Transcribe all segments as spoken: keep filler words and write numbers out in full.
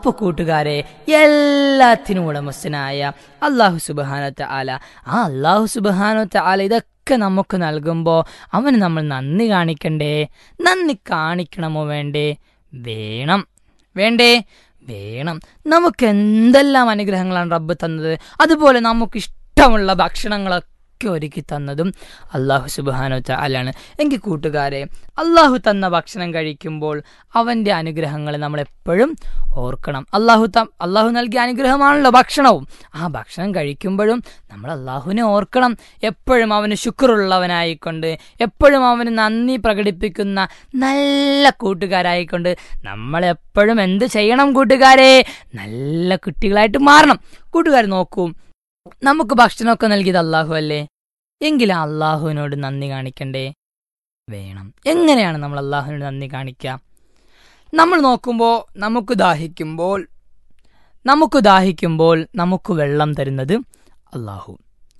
അപ്പോൾ കൂട്ടുകാരെ, എല്ലാത്തിനും ഉടമസ്ഥനായ അല്ലാഹു സുബ്ഹാനഹു വ തആല, ആ അല്ലാഹു സുബ്ഹാനഹു വ തആല ഇതൊക്കെ നമുക്ക് നൽകുമ്പോൾ അവന് നമ്മൾ നന്ദി കാണിക്കണ്ടേ? നന്ദി കാണിക്കണമോ വേണ്ടേ? വേണം. വേണ്ടേ? വേണം. നമുക്ക് എന്തെല്ലാം അനുഗ്രഹങ്ങളാണ് റബ്ബ് തന്നത്. അതുപോലെ നമുക്ക് ഇഷ്ടമുള്ള ഭക്ഷണങ്ങളൊക്കെ ഒരുക്കി തന്നതും അല്ലാഹു സുബ്ഹാനഹു വ തആലയാണ്. എങ്കിൽ കൂട്ടുകാരെ, അല്ലാഹു തന്ന ഭക്ഷണം കഴിക്കുമ്പോൾ അവൻ്റെ അനുഗ്രഹങ്ങൾ നമ്മൾ എപ്പോഴും ഓർക്കണം. അല്ലാഹു ത അല്ലാഹു നൽകിയ അനുഗ്രഹമാണല്ലോ ഭക്ഷണവും. ആ ഭക്ഷണം കഴിക്കുമ്പോഴും നമ്മൾ അല്ലാഹുവിനെ ഓർക്കണം. എപ്പോഴും അവന് ശുക്റുള്ളവനായിക്കൊണ്ട്, എപ്പോഴും അവന് നന്ദി പ്രകടിപ്പിക്കുന്ന നല്ല കൂട്ടുകാരായിക്കൊണ്ട് നമ്മളെപ്പോഴും എന്ത് ചെയ്യണം കൂട്ടുകാരെ? നല്ല കുട്ടികളായിട്ട് മാറണം. കൂട്ടുകാർ നോക്കൂ, നമുക്ക് ഭക്ഷണമൊക്കെ നൽകിയത് അല്ലാഹു അല്ലേ? എങ്കിലും അല്ലാഹുവിനോട് നന്ദി കാണിക്കണ്ടേ? വേണം. എങ്ങനെയാണ് നമ്മൾ അല്ലാഹുവിനോട് നന്ദി കാണിക്കുക? നമ്മൾ നോക്കുമ്പോൾ നമുക്ക് ദാഹിക്കുമ്പോൾ നമുക്ക് ദാഹിക്കുമ്പോൾ നമുക്ക് വെള്ളം തരുന്നത് അല്ലാഹു.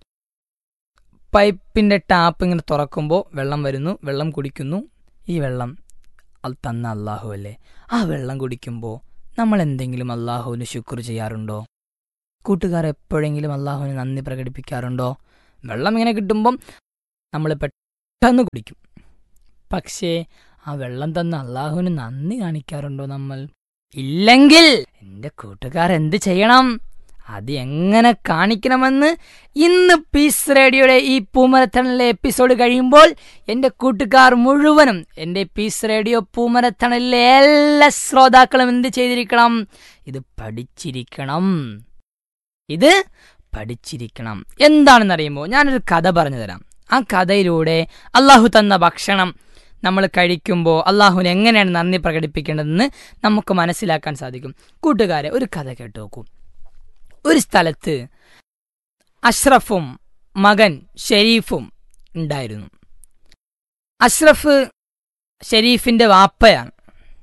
പൈപ്പിൻ്റെ ടാപ്പ് ഇങ്ങനെ തുറക്കുമ്പോൾ വെള്ളം വരുന്നു, വെള്ളം കുടിക്കുന്നു. ഈ വെള്ളം അത് തന്ന അല്ലാഹു അല്ലേ? ആ വെള്ളം കുടിക്കുമ്പോൾ നമ്മൾ എന്തെങ്കിലും അല്ലാഹുവിന് ശുക്ർ ചെയ്യാറുണ്ടോ? കൂട്ടുകാർ എപ്പോഴെങ്കിലും അല്ലാഹുവിന് നന്ദി പ്രകടിപ്പിക്കാറുണ്ടോ? വെള്ളം ഇങ്ങനെ കിട്ടുമ്പം നമ്മൾ പെട്ടെന്ന് കുടിക്കും. പക്ഷേ ആ വെള്ളം തന്ന അല്ലാഹുവിന് നന്ദി കാണിക്കാറുണ്ടോ നമ്മൾ? ഇല്ലെങ്കിൽ എൻ്റെ കൂട്ടുകാർ എന്ത് ചെയ്യണം? അത് എങ്ങനെ കാണിക്കണമെന്ന് ഇന്ന് പീസ് റേഡിയോയുടെ ഈ പൂമരത്തണലിലെ എപ്പിസോഡ് കഴിയുമ്പോൾ എൻ്റെ കൂട്ടുകാർ മുഴുവനും, എൻ്റെ പീസ് റേഡിയോ പൂമരത്തണലിലെ എല്ലാ ശ്രോതാക്കളും എന്ത് ചെയ്തിരിക്കണം? ഇത് പഠിച്ചിരിക്കണം. ഇത് പഠിച്ചിരിക്കണം. എന്താണെന്നറിയുമ്പോൾ ഞാനൊരു കഥ പറഞ്ഞു തരാം. ആ കഥയിലൂടെ അല്ലാഹു തന്ന ഭക്ഷണം നമ്മൾ കഴിക്കുമ്പോൾ അല്ലാഹുവിന് എങ്ങനെയാണ് നന്ദി പ്രകടിപ്പിക്കേണ്ടതെന്ന് നമുക്ക് മനസ്സിലാക്കാൻ സാധിക്കും. കൂട്ടുകാരെ, ഒരു കഥ കേട്ടു നോക്കൂ. ഒരു സ്ഥലത്ത് അഷ്റഫും മകൻ ഷെരീഫും ഉണ്ടായിരുന്നു. അഷ്റഫ് ഷെരീഫിന്റെ വാപ്പയാണ്.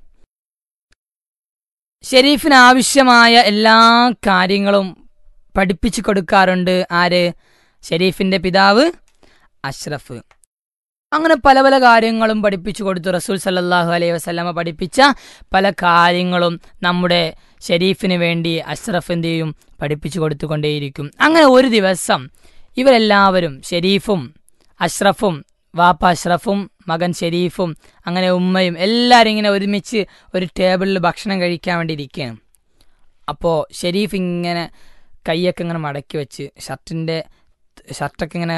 ഷെരീഫിന് ആവശ്യമായ എല്ലാ കാര്യങ്ങളും പഠിപ്പിച്ചു കൊടുക്കാറുണ്ട്. ആര്? ഷെരീഫിന്റെ പിതാവ് അഷ്റഫ്. അങ്ങനെ പല പല കാര്യങ്ങളും പഠിപ്പിച്ചു കൊടുത്തു. റസൂൽ സല്ലല്ലാഹു അലൈഹി വസല്ലമ പഠിപ്പിച്ച പല കാര്യങ്ങളും നമ്മുടെ ഷെരീഫിന് വേണ്ടി അഷ്റഫ് എന്ത് ചെയ്യും? പഠിപ്പിച്ചു കൊടുത്തുകൊണ്ടേയിരിക്കും. അങ്ങനെ ഒരു ദിവസം ഇവരെല്ലാവരും, ഷെരീഫും അഷ്റഫും, വാപ്പ അഷ്റഫും മകൻ ഷെരീഫും അങ്ങനെ ഉമ്മയും എല്ലാവരും ഇങ്ങനെ ഒരുമിച്ച് ഒരു ടേബിളിൽ ഭക്ഷണം കഴിക്കാൻ വേണ്ടി ഇരിക്കുകയാണ്. അപ്പോൾ ഷെരീഫ് ഇങ്ങനെ കൈയൊക്കെ ഇങ്ങനെ മടക്കി വെച്ച്, ഷർട്ടിൻ്റെ ഷർട്ടൊക്കെ ഇങ്ങനെ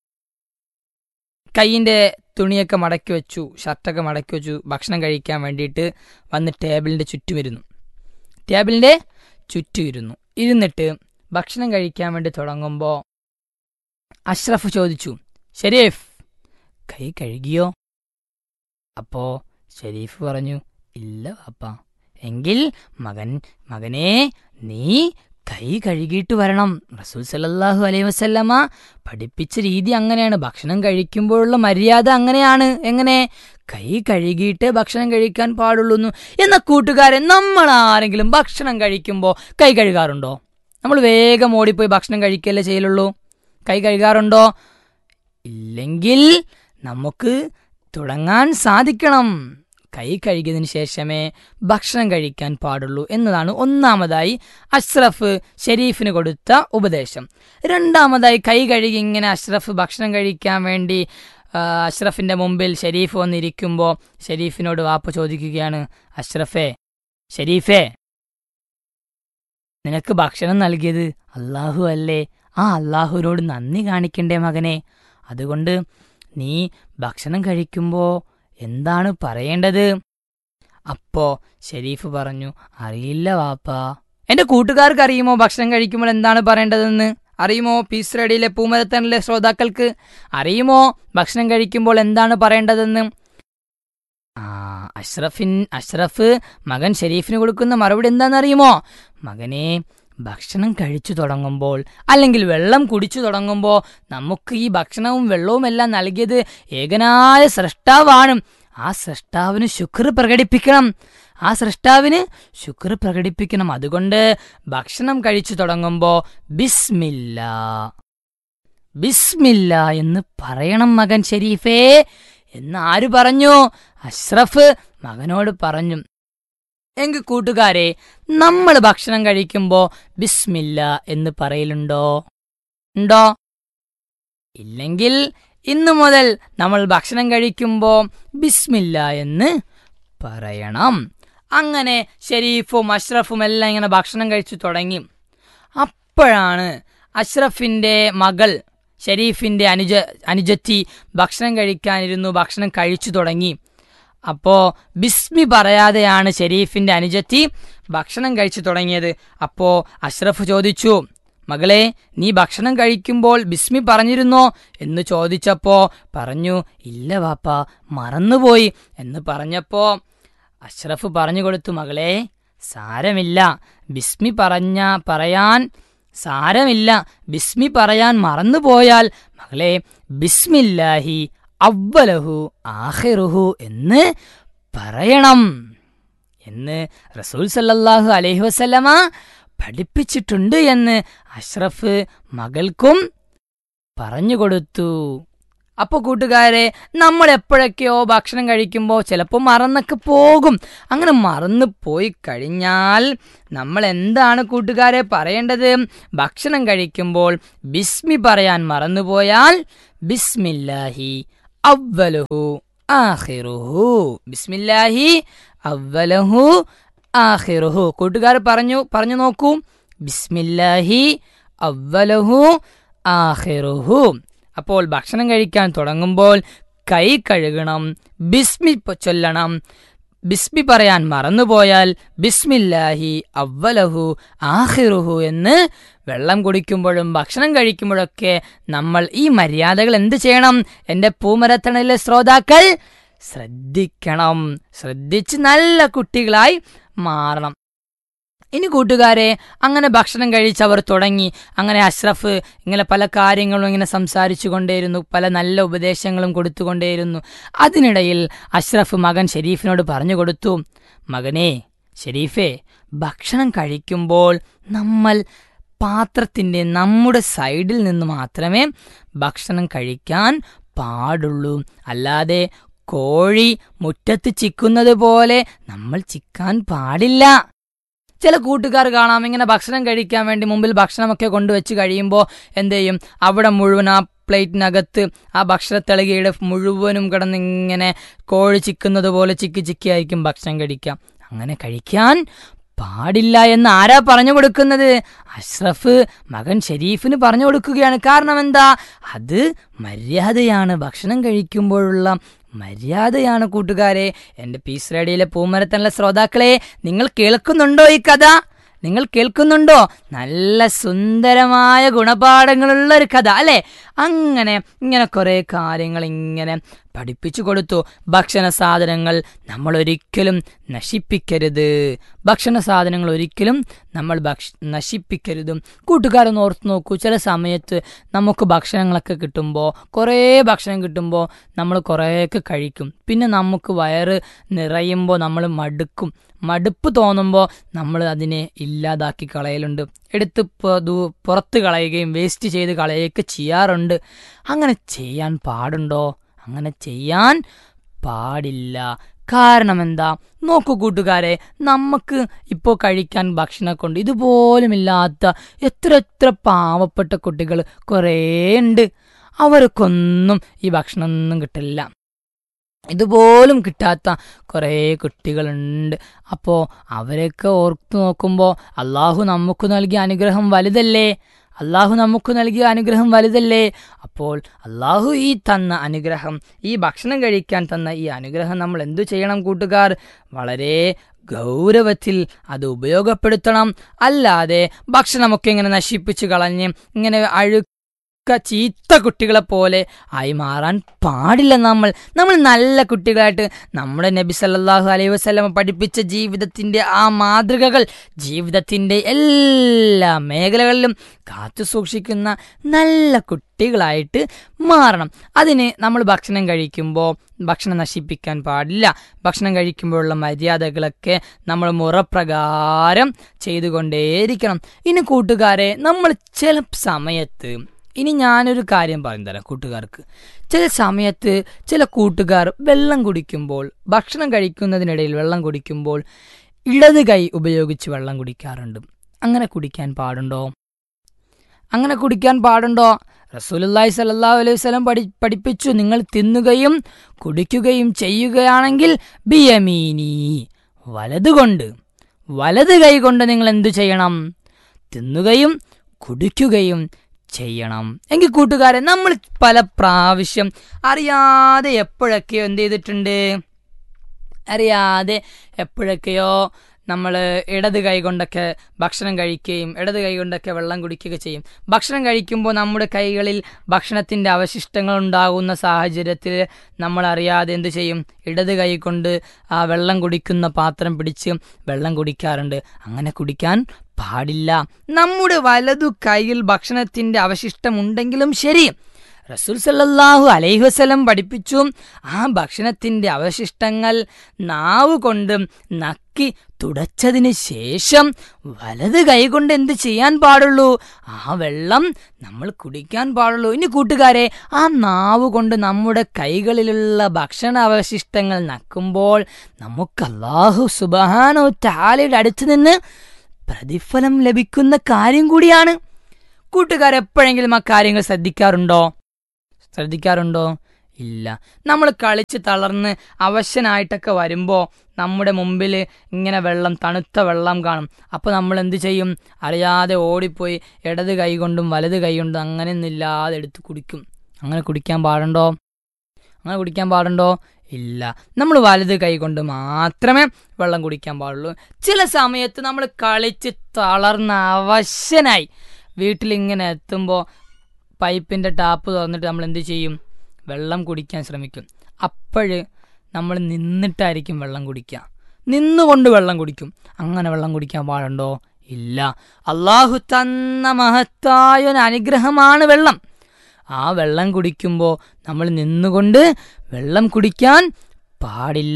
കൈയിൻ്റെ തുണിയൊക്കെ മടക്കി വെച്ചു, ഷർട്ടൊക്കെ മടക്കി വെച്ചു, ഭക്ഷണം കഴിക്കാൻ വേണ്ടിയിട്ട് വന്ന് ടേബിളിൻ്റെ ചുറ്റും ഇരുന്നു. ടേബിളിൻ്റെ ചുറ്റും ഇരുന്നു ഇരുന്നിട്ട് ഭക്ഷണം കഴിക്കാൻ വേണ്ടി തുടങ്ങുമ്പോൾ അഷ്റഫ് ചോദിച്ചു, ഷെരീഫ് കൈ കഴുകിയോ? അപ്പോൾ ഷെരീഫ് പറഞ്ഞു, ഇല്ല വാപ്പ. എങ്കിൽ മകൻ മകനെ നീ കൈ കഴുകിയിട്ട് വരണം. റസൂൽ സല്ലല്ലാഹു അലൈഹി വസല്ലമ പഠിപ്പിച്ച രീതി അങ്ങനെയാണ്. ഭക്ഷണം കഴിക്കുമ്പോഴുള്ള മര്യാദ അങ്ങനെയാണ്. എങ്ങനെ? കൈ കഴുകിയിട്ട് ഭക്ഷണം കഴിക്കാൻ പാടുള്ളൂ. എന്ന കൂട്ടുകാരെ, നമ്മൾ ആരെങ്കിലും ഭക്ഷണം കഴിക്കുമ്പോൾ കൈ കഴുകാറുണ്ടോ? നമ്മൾ വേഗം ഓടിപ്പോയി ഭക്ഷണം കഴിക്കല്ലേ ചെയ്യലുള്ളൂ. കൈ കഴുകാറുണ്ടോ? ഇല്ലെങ്കിൽ നമുക്ക് തുടങ്ങാൻ സാധിക്കണം. കൈ കഴുകിയതിന് ശേഷമേ ഭക്ഷണം കഴിക്കാൻ പാടുള്ളൂ എന്നതാണ് ഒന്നാമതായി അഷ്റഫ് ഷെരീഫിന് കൊടുത്ത ഉപദേശം. രണ്ടാമതായി, കൈ കഴുകി ഇങ്ങനെ അഷ്റഫ് ഭക്ഷണം കഴിക്കാൻ വേണ്ടി അഷ്റഫിന്റെ മുമ്പിൽ ഷെരീഫ് വന്നിരിക്കുമ്പോൾ ഷെരീഫിനോട് വാപ്പ ചോദിക്കുകയാണ്, അഷ്റഫേ, ഷെരീഫേ, നിനക്ക് ഭക്ഷണം നൽകിയത് അല്ലാഹു അല്ലേ? ആ അല്ലാഹുവിനോട് നന്ദി കാണിക്കണ്ടേ മകനെ? അതുകൊണ്ട് നീ ഭക്ഷണം കഴിക്കുമ്പോൾ എന്താണ് പറയേണ്ടത്? അപ്പോ ഷെരീഫ് പറഞ്ഞു, അറിയില്ല വാപ്പ. എൻ്റെ കൂട്ടുകാർക്ക് അറിയുമോ ഭക്ഷണം കഴിക്കുമ്പോൾ എന്താണ് പറയേണ്ടതെന്ന്? അറിയുമോ? പീസ് റേഡിയോയിലെ പൂമരത്തണലിലെ ശ്രോതാക്കൾക്ക് അറിയുമോ ഭക്ഷണം കഴിക്കുമ്പോൾ എന്താണ് പറയേണ്ടതെന്ന്? ആ അഷ്റഫിൻ അഷ്റഫ് മകൻ ഷെരീഫിന് കൊടുക്കുന്ന മറുപടി എന്താണെന്നറിയുമോ? മകനെ, ഭക്ഷണം കഴിച്ചു തുടങ്ങുമ്പോൾ അല്ലെങ്കിൽ വെള്ളം കുടിച്ചു തുടങ്ങുമ്പോൾ നമുക്ക് ഈ ഭക്ഷണവും വെള്ളവും എല്ലാം നൽകിയത് ഏകനായ സ്രഷ്ടാവാണ്. ആ സ്രഷ്ടാവിന് ശുക്ർ പ്രകടിപ്പിക്കണം. ആ സ്രഷ്ടാവിന് ശുക്ർ പ്രകടിപ്പിക്കണം. അതുകൊണ്ട് ഭക്ഷണം കഴിച്ചു തുടങ്ങുമ്പോൾ ബിസ്മില്ലാ ബിസ്മില്ലാ എന്ന് പറയണം മകൻ ഷെരീഫേ എന്ന് ആര് പറഞ്ഞു? അഷ്റഫ് മകനോട് പറഞ്ഞു. എങ്കിൽ കൂട്ടുകാരെ, നമ്മൾ ഭക്ഷണം കഴിക്കുമ്പോൾ ബിസ്മില്ല എന്ന് പറയലുണ്ടോ? ഉണ്ടോ? ഇല്ലെങ്കിൽ ഇന്നു മുതൽ നമ്മൾ ഭക്ഷണം കഴിക്കുമ്പോൾ ബിസ്മില്ല എന്ന് പറയണം. അങ്ങനെ ഷെരീഫും അഷ്റഫും എല്ലാം ഇങ്ങനെ ഭക്ഷണം കഴിച്ചു തുടങ്ങി. അപ്പോഴാണ് അഷ്റഫിൻ്റെ മകൾ ഷെരീഫിൻ്റെ അനുജ അനുജത്തി ഭക്ഷണം കഴിക്കാനിരുന്നു. ഭക്ഷണം കഴിച്ചു തുടങ്ങി. അപ്പോൾ ബിസ്മി പറയാതെയാണ് ഷെരീഫിൻ്റെ അനുജത്തി ഭക്ഷണം കഴിച്ചു തുടങ്ങിയത്. അപ്പോൾ അഷ്റഫ് ചോദിച്ചു, മകളെ, നീ ഭക്ഷണം കഴിക്കുമ്പോൾ ബിസ്മി പറഞ്ഞിരുന്നോ എന്ന് ചോദിച്ചപ്പോൾ പറഞ്ഞു, ഇല്ല വാപ്പ, മറന്നുപോയി എന്ന് പറഞ്ഞപ്പോൾ അഷ്റഫ് പറഞ്ഞു കൊടുത്തു, മകളെ സാരമില്ല, ബിസ്മി പറഞ്ഞ പറയാൻ സാരമില്ല ബിസ്മി പറയാൻ മറന്നുപോയാൽ മകളെ ബിസ്മില്ലാഹി അവ്വലഹു ആഖിറുഹു എന്ന് പറയണം എന്ന് റസൂൽ സല്ലല്ലാഹു അലൈഹി വസല്ലമ പഠിപ്പിച്ചിട്ടുണ്ട് എന്ന് അഷ്റഫ് മകൾക്കും പറഞ്ഞുകൊടുത്തു. അപ്പോൾ കൂട്ടുകാരെ, നമ്മൾ എപ്പോഴൊക്കെയോ ഭക്ഷണം കഴിക്കുമ്പോൾ ചിലപ്പോൾ മറന്നൊക്കെ പോകും. അങ്ങനെ മറന്നു പോയി കഴിഞ്ഞാൽ നമ്മൾ എന്താണ് കൂട്ടുകാരെ പറയേണ്ടത്? ഭക്ഷണം കഴിക്കുമ്പോൾ ബിസ്മി പറയാൻ മറന്നുപോയാൽ ബിസ്മില്ലാഹി അവ്വലുഹു ആഖിറുഹു, ബിസ്മില്ലാഹി അവ്വലുഹു ആഖിറുഹു. കൂട്ടുകാർ പറഞ്ഞു പറഞ്ഞു നോക്കൂ, ബിസ്മില്ലാഹി അവ്വലുഹു ആഖിറുഹു. അപ്പോൾ ഭക്ഷണം കഴിക്കാൻ തുടങ്ങുമ്പോൾ കൈ കഴുകണം, ബിസ്മി ചൊല്ലണം. ബിസ്മി പറയാൻ മറന്നുപോയാൽ ബിസ്മില്ലാഹി അവ്വലഹു ആഖിറുഹു എന്ന് വെള്ളം കുടിക്കുമ്പോഴും ഭക്ഷണം കഴിക്കുമ്പോഴൊക്കെ നമ്മൾ ഈ മര്യാദകൾ എന്ത് ചെയ്യണം? എൻ്റെ പൂമരത്തണലിലെ ശ്രോതാക്കൾ ശ്രദ്ധിക്കണം. ശ്രദ്ധിച്ച് നല്ല കുട്ടികളായി മാറണം. ഇനി കൂട്ടുകാരെ, അങ്ങനെ ഭക്ഷണം കഴിച്ചവർ തുടങ്ങി. അങ്ങനെ അഷ്റഫ് ഇങ്ങനെ പല കാര്യങ്ങളും ഇങ്ങനെ സംസാരിച്ചു കൊണ്ടേയിരുന്നു, പല നല്ല ഉപദേശങ്ങളും കൊടുത്തുകൊണ്ടേയിരുന്നു. അതിനിടയിൽ അഷ്റഫ് മകൻ ഷെരീഫിനോട് പറഞ്ഞു കൊടുത്തു, മകനെ ഷെരീഫെ, ഭക്ഷണം കഴിക്കുമ്പോൾ നമ്മൾ പാത്രത്തിൻ്റെ നമ്മുടെ സൈഡിൽ നിന്ന് മാത്രമേ ഭക്ഷണം കഴിക്കാൻ പാടുള്ളൂ. അല്ലാതെ കോഴി മുറ്റത്ത് ചിക്കുന്നത് പോലെ നമ്മൾ ചിക്കാൻ പാടില്ല. ചില കൂട്ടുകാർ കാണാം, ഇങ്ങനെ ഭക്ഷണം കഴിക്കാൻ വേണ്ടി മുമ്പിൽ ഭക്ഷണമൊക്കെ കൊണ്ടുവച്ച് കഴിയുമ്പോൾ എന്ത് ചെയ്യും, അവിടെ മുഴുവൻ ആ പ്ലേറ്റിനകത്ത് ആ ഭക്ഷണത്തളികയുടെ മുഴുവനും കിടന്നിങ്ങനെ കോഴി ചിക്കുന്നത് പോലെ ചിക്കി ചിക്കിയായിരിക്കും ഭക്ഷണം കഴിക്കാം. അങ്ങനെ കഴിക്കാൻ പാടില്ല എന്ന് ആരാ പറഞ്ഞു കൊടുക്കുന്നത്? അഷ്റഫ് മകൻ ഷെരീഫിന് പറഞ്ഞു കൊടുക്കുകയാണ്. കാരണം എന്താ? അത് മര്യാദയാണ്, ഭക്ഷണം കഴിക്കുമ്പോഴുള്ള മര്യാദയാണ് കൂട്ടുകാരെ. എൻ്റെ പീസ് റേഡിയോയിലെ പൂമരത്തണലിലെ ശ്രോതാക്കളെ, നിങ്ങൾ കേൾക്കുന്നുണ്ടോ ഈ കഥ? നിങ്ങൾ കേൾക്കുന്നുണ്ടോ? നല്ല സുന്ദരമായ ഗുണപാഠങ്ങളുള്ള ഒരു കഥ അല്ലേ? അങ്ങനെ ഇങ്ങനെ കുറേ കാര്യങ്ങൾ ഇങ്ങനെ പഠിപ്പിച്ചു കൊടുത്തു. ഭക്ഷണ സാധനങ്ങൾ നമ്മൾ ഒരിക്കലും നശിപ്പിക്കരുത്. ഭക്ഷണ സാധനങ്ങൾ ഒരിക്കലും നമ്മൾ ഭക്ഷ നശിപ്പിക്കരുതും. കൂട്ടുകാരൊന്ന് ഓർത്ത് നോക്കൂ, ചില സമയത്ത് നമുക്ക് ഭക്ഷണങ്ങളൊക്കെ കിട്ടുമ്പോൾ, കുറേ ഭക്ഷണം കിട്ടുമ്പോൾ നമ്മൾ കുറേയൊക്കെ കഴിക്കും. പിന്നെ നമുക്ക് വയറ് നിറയുമ്പോൾ നമ്മൾ മടുക്കും. മടുപ്പ് തോന്നുമ്പോൾ നമ്മൾ അതിനെ ഇല്ലാതാക്കി കളയലുണ്ട്, എടുത്ത് പുറത്ത് കളയുകയും വേസ്റ്റ് ചെയ്ത് കളയുകയൊക്കെ ചെയ്യാറുണ്ട്. അങ്ങനെ ചെയ്യാൻ പാടുണ്ടോ? അങ്ങനെ ചെയ്യാൻ പാടില്ല. കാരണം എന്താ? നോക്കൂ കൂട്ടുകാരെ, നമുക്ക് ഇപ്പോൾ കഴിക്കാൻ ഭക്ഷണമൊക്കെ ഉണ്ട്. ഇതുപോലുമില്ലാത്ത എത്ര എത്ര പാവപ്പെട്ട കുട്ടികൾ കുറേ ഉണ്ട്. അവർക്കൊന്നും ഈ ഭക്ഷണമൊന്നും കിട്ടില്ല. ഇതുപോലും കിട്ടാത്ത കുറേ കുട്ടികളുണ്ട്. അപ്പോൾ അവരെയൊക്കെ ഓർത്തു നോക്കുമ്പോൾ അള്ളാഹു നമുക്ക് നൽകിയ അനുഗ്രഹം വലുതല്ലേ? അള്ളാഹു നമുക്ക് നൽകിയ അനുഗ്രഹം വലുതല്ലേ? അപ്പോൾ അള്ളാഹു ഈ തന്ന അനുഗ്രഹം, ഈ ഭക്ഷണം കഴിക്കാൻ തന്ന ഈ അനുഗ്രഹം നമ്മൾ എന്തു ചെയ്യണം കൂട്ടുകാർ? വളരെ ഗൗരവത്തിൽ അത് ഉപയോഗപ്പെടുത്തണം. അല്ലാതെ ഭക്ഷണമൊക്കെ ഇങ്ങനെ നശിപ്പിച്ച് കളഞ്ഞ് ഇങ്ങനെ അഴു ചീത്ത കുട്ടികളെ പോലെ ആയി മാറാൻ പാടില്ല. നമ്മൾ നമ്മൾ നല്ല കുട്ടികളായിട്ട് നമ്മുടെ നബി സല്ലല്ലാഹു അലൈഹി വസല്ലം പഠിപ്പിച്ച ജീവിതത്തിൻ്റെ ആ മാതൃകകൾ ജീവിതത്തിൻ്റെ എല്ലാ മേഖലകളിലും കാത്തു സൂക്ഷിക്കുന്ന നല്ല കുട്ടികളായിട്ട് മാറണം. അതിന് നമ്മൾ ഭക്ഷണം കഴിക്കുമ്പോൾ ഭക്ഷണം നശിപ്പിക്കാൻ പാടില്ല. ഭക്ഷണം കഴിക്കുമ്പോഴുള്ള മര്യാദകളൊക്കെ നമ്മൾ മുറപ്രകാരം ചെയ്തുകൊണ്ടേയിരിക്കണം. ഇനി കൂട്ടുകാരെ, നമ്മൾ ചില സമയത്ത്, ഇനി ഞാനൊരു കാര്യം പറഞ്ഞു തരാം കൂട്ടുകാർക്ക്. ചില സമയത്ത് ചില കൂട്ടുകാർ വെള്ളം കുടിക്കുമ്പോൾ, ഭക്ഷണം കഴിക്കുന്നതിനിടയിൽ വെള്ളം കുടിക്കുമ്പോൾ ഇടത് കൈ ഉപയോഗിച്ച് വെള്ളം കുടിക്കാറുണ്ട്. അങ്ങനെ കുടിക്കാൻ പാടുണ്ടോ? അങ്ങനെ കുടിക്കാൻ പാടുണ്ടോ? റസൂലുള്ളാഹി സ്വല്ലല്ലാഹു അലൈഹി വസല്ലം പഠി പഠിപ്പിച്ചു നിങ്ങൾ തിന്നുകയും കുടിക്കുകയും ചെയ്യുകയാണെങ്കിൽ ബിയമീനി, വലതുകൊണ്ട്, വലത് കൈ കൊണ്ട് നിങ്ങൾ എന്തു ചെയ്യണം? തിന്നുകയും കുടിക്കുകയും ചെയ്യണം. എങ്കിൽ കൂട്ടുകാരെ, നമ്മൾ പല പ്രാവശ്യം അറിയാതെ എപ്പോഴൊക്കെയോ എന്ത് ചെയ്തിട്ടുണ്ട്? അറിയാതെ എപ്പോഴൊക്കെയോ നമ്മൾ ഇടത് കൈ കൊണ്ടൊക്കെ ഭക്ഷണം കഴിക്കുകയും ഇടത് കൈ കൊണ്ടൊക്കെ വെള്ളം കുടിക്കുകയൊക്കെ ചെയ്യും. ഭക്ഷണം കഴിക്കുമ്പോൾ നമ്മുടെ കൈകളിൽ ഭക്ഷണത്തിൻ്റെ അവശിഷ്ടങ്ങൾ ഉണ്ടാകുന്ന സാഹചര്യത്തിൽ നമ്മൾ അറിയാതെ എന്ത് ചെയ്യും? ഇടത് കൈ കൊണ്ട് ആ വെള്ളം കുടിക്കുന്ന പാത്രം പിടിച്ച് വെള്ളം കുടിക്കാറുണ്ട്. അങ്ങനെ കുടിക്കാൻ പാടില്ല. നമ്മുടെ വലതു കൈയിൽ ഭക്ഷണത്തിൻ്റെ അവശിഷ്ടം ഉണ്ടെങ്കിലും ശരി, റസൂൽ സല്ലല്ലാഹു അലൈഹി വസല്ലം പഠിപ്പിച്ചു ആ ഭക്ഷണത്തിൻ്റെ അവശിഷ്ടങ്ങൾ നാവ് കൊണ്ട് നക്കി തുടച്ചതിന് ശേഷം വലത് കൈ കൊണ്ട് എന്ത് ചെയ്യാൻ പാടുള്ളൂ? ആ വെള്ളം നമ്മൾ കുടിക്കാൻ പാടുള്ളൂ. ഇനി കൂട്ടുകാരെ, ആ നാവ് കൊണ്ട് നമ്മുടെ കൈകളിലുള്ള ഭക്ഷണ അവശിഷ്ടങ്ങൾ നക്കുമ്പോൾ നമുക്ക് അല്ലാഹു സുബ്ഹാനഹു വ തആലയുടെ അടുത്ത് നിന്ന് പ്രതിഫലം ലഭിക്കുന്ന കാര്യം കൂടിയാണ്. കൂട്ടുകാർ എപ്പോഴെങ്കിലും ആ കാര്യങ്ങൾ ശ്രദ്ധിക്കാറുണ്ടോ? ശ്രദ്ധിക്കാറുണ്ടോ? ഇല്ല. നമ്മൾ കളിച്ച് തളർന്ന് അവശനായിട്ടൊക്കെ വരുമ്പോൾ നമ്മുടെ മുമ്പിൽ ഇങ്ങനെ വെള്ളം, തണുത്ത വെള്ളം കാണും. അപ്പോൾ നമ്മൾ എന്ത് ചെയ്യും? അറിയാതെ ഓടിപ്പോയി ഇടത് കൈ കൊണ്ടും വലത് കൈ കൊണ്ടും അങ്ങനെ ഒന്നില്ലാതെ എടുത്ത് കുടിക്കും. അങ്ങനെ കുടിക്കാൻ പാടുണ്ടോ? അങ്ങനെ കുടിക്കാൻ പാടുണ്ടോ? ഇല്ല. നമ്മൾ വലത് കൈ കൊണ്ട് മാത്രമേ വെള്ളം കുടിക്കാൻ പാടുള്ളൂ. ചില സമയത്ത് നമ്മൾ കളിച്ച് തളർന്ന അവശനായി വീട്ടിലിങ്ങനെ എത്തുമ്പോൾ പൈപ്പിൻ്റെ ടാപ്പ് തുറന്നിട്ട് നമ്മൾ എന്ത് ചെയ്യും? വെള്ളം കുടിക്കാൻ ശ്രമിക്കും. അപ്പോഴ് നമ്മൾ നിന്നിട്ടായിരിക്കും വെള്ളം കുടിക്കുക, നിന്നുകൊണ്ട് വെള്ളം കുടിക്കും. അങ്ങനെ വെള്ളം കുടിക്കാൻ പാടുണ്ടോ? ഇല്ല. അള്ളാഹു തന്ന മഹത്തായ ഒരു അനുഗ്രഹമാണ് വെള്ളം. ആ വെള്ളം കുടിക്കുമ്പോൾ നമ്മൾ നിന്നുകൊണ്ട് വെള്ളം കുടിക്കാൻ പാടില്ല.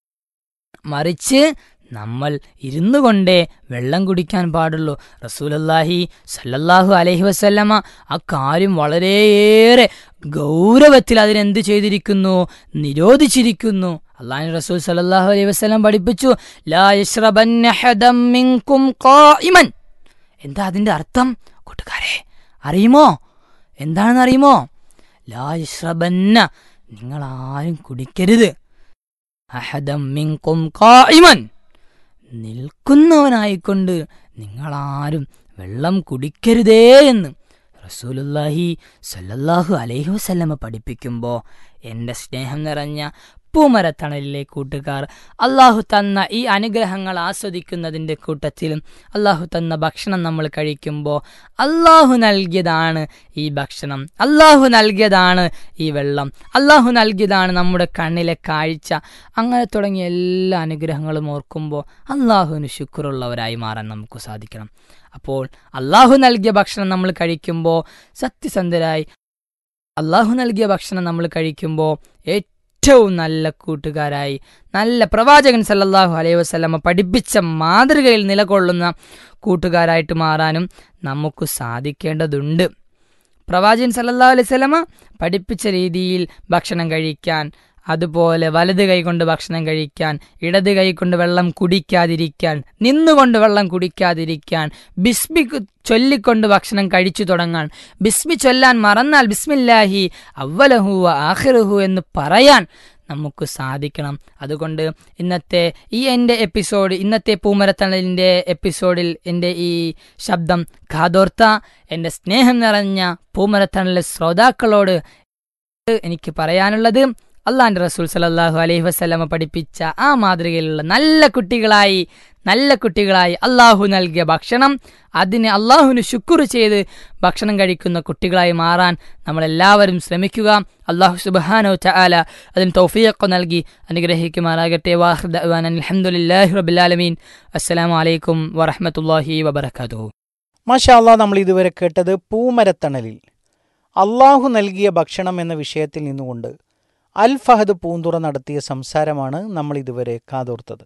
മറിച്ച് നമ്മൾ ഇരുന്നു കൊണ്ടേ വെള്ളം കുടിക്കാൻ പാടുള്ളൂ. റസൂലുള്ളാഹി സ്വല്ലല്ലാഹു അലൈഹി വസല്ലമ ആ കാര്യം വളരെയേറെ ഗൗരവത്തിൽ അതിനെന്ത് ചെയ്തിരിക്കുന്നു? നിരോധിച്ചിരിക്കുന്നു. അല്ലാഹുവിന്റെ റസൂൽ സ്വല്ലല്ലാഹു അലൈഹി വസല്ലം പഠിപ്പിച്ചു, ലാ യശ്റബന്ന ഹദം മിൻകും ഖായിമൻ. എന്താ അതിൻ്റെ അർത്ഥം കൂട്ടുകാരെ? അറിയുമോ? എന്താണെന്ന് അറിയുമോ? ലാ യശ്റബന്ന, നിങ്ങൾ ആരും കുടിക്കരുത്, അഹദം മിൻകും ഖായിമൻ, നിൽക്കുന്നവനായിക്കൊണ്ട് നിങ്ങളാരും വെള്ളം കുടിക്കരുതേ എന്ന് റസൂലുള്ളാഹി സ്വല്ലല്ലാഹു അലൈഹി വസല്ലമ പഠിപ്പിക്കുമ്പോൾ എൻ്റെ സ്നേഹം നിറഞ്ഞ പൂമരത്തണലിലെ കൂട്ടുകാർ, അള്ളാഹു തന്ന ഈ അനുഗ്രഹങ്ങൾ ആസ്വദിക്കുന്നതിൻ്റെ കൂട്ടത്തിലും അള്ളാഹു തന്ന ഭക്ഷണം നമ്മൾ കഴിക്കുമ്പോൾ അള്ളാഹു നൽകിയതാണ് ഈ ഭക്ഷണം, അള്ളാഹു നൽകിയതാണ് ഈ വെള്ളം, അള്ളാഹു നൽകിയതാണ് നമ്മുടെ കണ്ണിലെ കാഴ്ച. അങ്ങനെ തുടങ്ങിയ എല്ലാ അനുഗ്രഹങ്ങളും ഓർക്കുമ്പോൾ അള്ളാഹുവിന് ശുക്റുള്ളവരായി മാറാൻ നമുക്ക് സാധിക്കണം. അപ്പോൾ അള്ളാഹു നൽകിയ ഭക്ഷണം നമ്മൾ കഴിക്കുമ്പോൾ സത്യസന്ധരായി അള്ളാഹു നൽകിയ ഭക്ഷണം നമ്മൾ കഴിക്കുമ്പോൾ ഏറ്റവും നല്ല കൂട്ടുകാരായി, നല്ല പ്രവാചകൻ സല്ലല്ലാഹു അലൈഹി വസല്ലമ പഠിപ്പിച്ച മാതൃകയിൽ നിലകൊള്ളുന്ന കൂട്ടുകാരായിട്ട് മാറാനും നമുക്ക് സാധിക്കേണ്ടതുണ്ട്. പ്രവാചകൻ സല്ലല്ലാഹു അലൈഹി വസല്ലമ പഠിപ്പിച്ച രീതിയിൽ ഭക്ഷണം കഴിക്കാൻ, അതുപോലെ വലത് കൈകൊണ്ട് ഭക്ഷണം കഴിക്കാൻ, ഇടത് കൈകൊണ്ട് വെള്ളം കുടിക്കാതിരിക്കാൻ, നിന്നുകൊണ്ട് വെള്ളം കുടിക്കാതിരിക്കാൻ, ബിസ്മി ചൊല്ലിക്കൊണ്ട് ഭക്ഷണം കഴിച്ചു തുടങ്ങാൻ, ബിസ്മി ചൊല്ലാൻ മറന്നാൽ ബിസ്മില്ലാഹി അവ്വലഹു വ ആഖിറുഹു എന്ന് പറയാൻ നമുക്ക് സാധിക്കണം. അതുകൊണ്ട് ഇന്നത്തെ ഈ എൻ്റെ എപ്പിസോഡ്, ഇന്നത്തെ പൂമരത്തണലിൻ്റെ എപ്പിസോഡിൽ എൻ്റെ ഈ ശബ്ദം കാതോർത്ത എൻ്റെ സ്നേഹം നിറഞ്ഞ പൂമരത്തണലിലെ ശ്രോതാക്കളോട് എനിക്ക് പറയാനുള്ളത്, അള്ളാന്റെ റസൂൽ സല്ലല്ലാഹു അലൈഹി വസല്ലമ പഠിപ്പിച്ച ആ മാതൃകയിലുള്ള നല്ല കുട്ടികളായി നല്ല കുട്ടികളായി അള്ളാഹു നൽകിയ ഭക്ഷണം, അതിന് അള്ളാഹുവിന് ശുക്ർ ചെയ്ത് ഭക്ഷണം കഴിക്കുന്ന കുട്ടികളായി മാറാൻ നമ്മളെല്ലാവരും ശ്രമിക്കുക. അള്ളാഹു സുബ്ഹാനഹു തആല അതിന് തൗഫീഖ് നൽകി അനുഗ്രഹിക്കുമാറാകട്ടെ. വാഖിറു ദഅ്വാനാ അൽഹംദുലില്ലാഹി റബ്ബിൽ ആലമീൻ. അസ്സലാമു അലൈക്കും വറഹ്മത്തുള്ളാഹി വബറകാതുഹു. മാഷാ അല്ലാഹ്, നമ്മൾ ഇതുവരെ കേട്ടത് പൂമരത്തണലിൽ അള്ളാഹു നൽകിയ ഭക്ഷണം എന്ന വിഷയത്തിൽ നിന്നുകൊണ്ട് അൽ ഫഹദ് പൂന്തുറ നടത്തിയ സംസാരമാണ് നമ്മൾ ഇതുവരെ കാതോർത്തത്.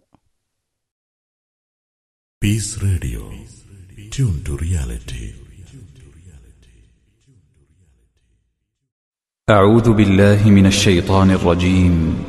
Piece radio, tune to reality. أعوذ بالله من الشيطان الرجيم.